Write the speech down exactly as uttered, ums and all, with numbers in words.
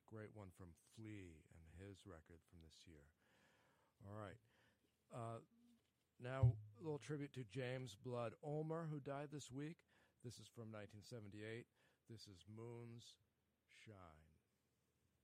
great one from Flea and his record from this year. All right. Uh, now, a little tribute to James Blood Ulmer, who died this week. This is from nineteen seventy-eight. This is Moon's Shine.